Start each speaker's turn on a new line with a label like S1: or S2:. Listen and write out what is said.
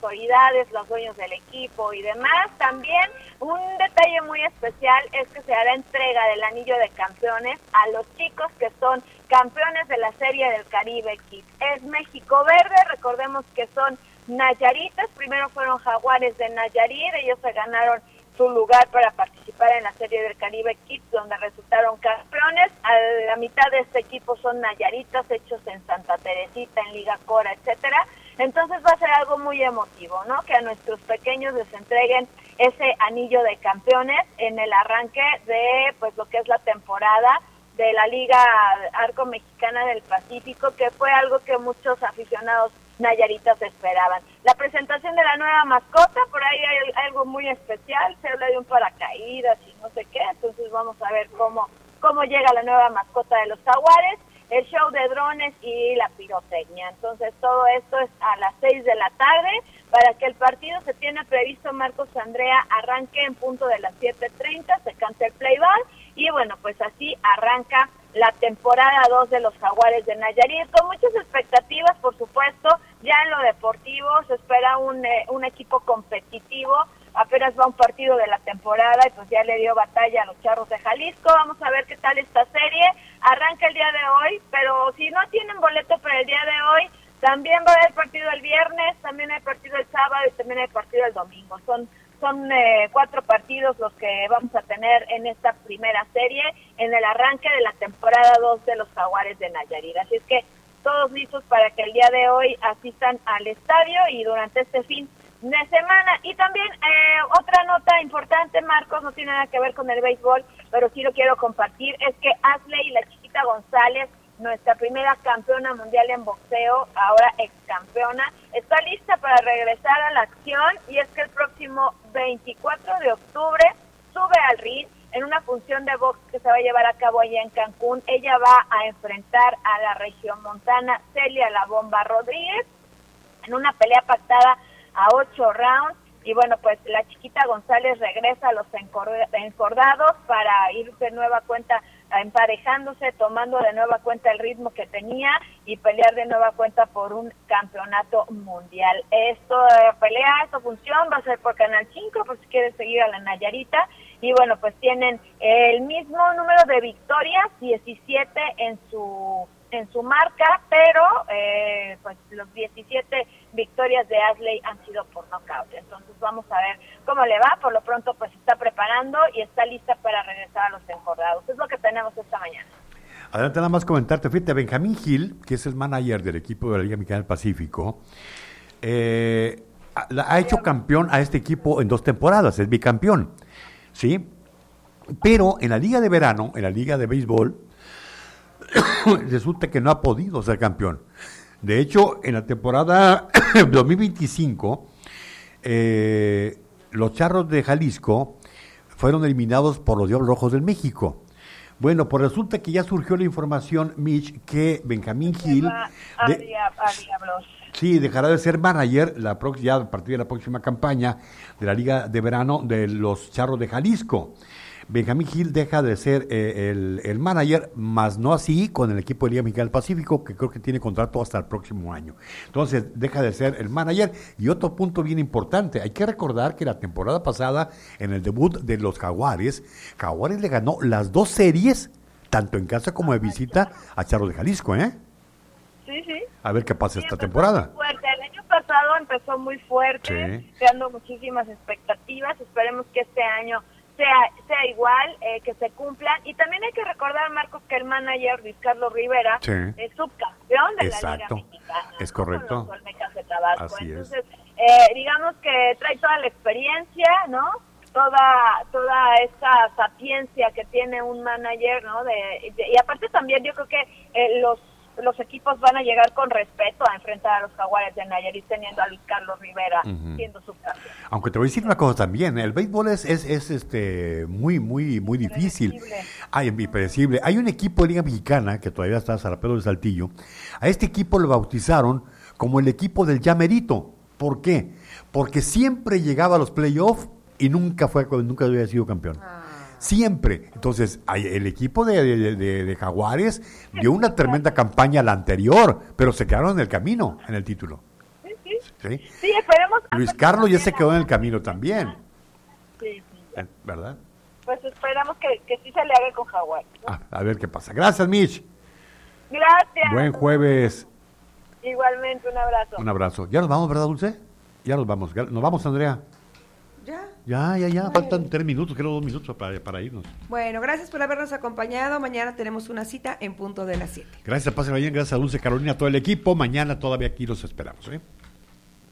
S1: autoridades, los dueños del equipo y demás. También un detalle muy especial es que se hará entrega del anillo de campeones a los chicos que son campeones de la Serie del Caribe Kids. Es México Verde, recordemos que son nayaritas, primero fueron Jaguares de Nayarit, ellos se ganaron su lugar para participar en la Serie del Caribe Kids, donde resultaron campeones. A la mitad de este equipo son nayaritas, hechos en Santa Teresita, en Liga Cora, etcétera. Entonces va a ser algo muy emotivo, ¿no? Que a nuestros pequeños les entreguen ese anillo de campeones en el arranque de pues lo que es la temporada de la Liga Arco Mexicana del Pacífico, que fue algo que muchos aficionados nayaritas esperaban. La presentación de la nueva mascota, por ahí hay algo muy especial, se habla de un paracaídas y no sé qué, entonces vamos a ver cómo llega la nueva mascota de los Jaguares, el show de drones y la pirotecnia. Entonces todo esto es a las 6 de la tarde, para que el partido se tiene previsto, Marcos Andrea, arranque en punto de las 7:30, se canta el playback, y bueno, pues así arranca la temporada 2 de los Jaguares de Nayarit, con muchas expectativas, por supuesto. Ya en lo deportivo se espera un equipo competitivo, apenas va un partido de la temporada y pues ya le dio batalla a los Charros de Jalisco. Vamos a ver qué tal esta serie, arranca el día de hoy, pero si no tienen boleto para el día de hoy, también va a haber partido el viernes, también hay partido el sábado y también hay partido el domingo. Son 4 partidos los que vamos a tener en esta primera serie, en el arranque de la temporada 2 de los Jaguares de Nayarit. Así es que todos listos para que el día de hoy asistan al estadio y durante este fin de semana. Y también otra nota importante, Marcos, no tiene nada que ver con el béisbol, pero sí lo quiero compartir, es que Ashley, la chiquita González, nuestra primera campeona mundial en boxeo, ahora ex campeona, está lista para regresar a la acción, y es que el próximo 24 de octubre sube al ring en una función de box que se va a llevar a cabo allá en Cancún. Ella va a enfrentar a la regiomontana Celia La Bomba Rodríguez en una pelea pactada a 8 rounds. Y bueno, pues la chiquita González regresa a los encordados para ir de nueva cuenta emparejándose, tomando de nueva cuenta el ritmo que tenía y pelear de nueva cuenta por un campeonato mundial. Esta función va a ser por Canal 5, por si quieres seguir a la Nayarita. Y bueno, pues tienen el mismo número de victorias, 17 en su marca, pero pues los 17 victorias de Ashley han sido por nocaut. Entonces vamos a ver cómo le va. Por lo pronto pues está preparando y está lista para regresar a los encordados. Es lo que tenemos esta mañana.
S2: Adelante, nada más comentarte, fíjate, Benjamín Gil, que es el manager del equipo de la Liga Mexicana del Pacífico, ha hecho campeón a este equipo en 2 temporadas, es bicampeón, ¿sí? Pero en la Liga de Verano, en la Liga de Béisbol, resulta que no ha podido ser campeón. De hecho, en la temporada 2025, los Charros de Jalisco fueron eliminados por los Diablos Rojos del México. Bueno, pues resulta que ya surgió la información, Mitch, que Benjamín Gil dejará de ser manager ya a partir de la próxima campaña de la Liga de Verano de los Charros de Jalisco. Benjamín Gil deja de ser el manager, más no así con el equipo de Liga Mexicana del Pacífico, que creo que tiene contrato hasta el próximo año. Entonces, deja de ser el manager. Y otro punto bien importante, hay que recordar que la temporada pasada, en el debut de los Jaguares le ganó las 2 series, tanto en casa como de visita, a Charros de Jalisco, ¿eh?
S1: Sí.
S2: A ver qué pasa esta temporada.
S1: Muy fuerte. El año pasado empezó muy fuerte, creando muchísimas expectativas. Esperemos que este año sea igual, que se cumplan. Y también hay que recordar, Marcos, que el manager Luis Carlos Rivera es subcampeón de la Liga Mexicana.
S2: Es correcto.
S1: Con los Olmecas de Tabasco.
S2: Así
S1: Entonces, digamos que trae toda la experiencia, ¿no? Toda esa sapiencia que tiene un manager, ¿no? Y aparte también yo creo que los equipos van a llegar con respeto a enfrentar a los Jaguares de Nayarit, teniendo a Luis Carlos Rivera siendo subcampeón.
S2: Aunque te voy a decir una cosa también, el béisbol es muy, muy, muy difícil. Impredecible. Hay un equipo de Liga Mexicana que todavía está a Zarapedo del Saltillo. A este equipo lo bautizaron como el equipo del Llamerito. ¿Por qué? Porque siempre llegaba a los playoffs y nunca había sido campeón. Siempre. Entonces, el equipo de Jaguares dio una tremenda campaña la anterior, pero se quedaron en el camino, en el título. ¿sí?
S1: Sí, esperemos.
S2: Luis Carlos ya se quedó en el camino también.
S1: Sí.
S2: ¿Verdad?
S1: Pues esperamos que sí se le haga con Jaguar, ¿no?
S2: A ver qué pasa. Gracias, Mitch.
S1: Gracias.
S2: Buen jueves.
S1: Igualmente, un abrazo.
S2: Un abrazo. Ya nos vamos, ¿verdad, Dulce? Ya nos vamos. Nos vamos, Andrea.
S3: ¿Ya?
S2: Ya.
S3: Bueno.
S2: Faltan 3 minutos, creo 2 minutos para irnos.
S3: Bueno, gracias por habernos acompañado. Mañana tenemos una cita en punto de las 7.
S2: Gracias a Pase Ballén, gracias a Dulce Carolina, a todo el equipo. Mañana todavía aquí los esperamos, ¿eh?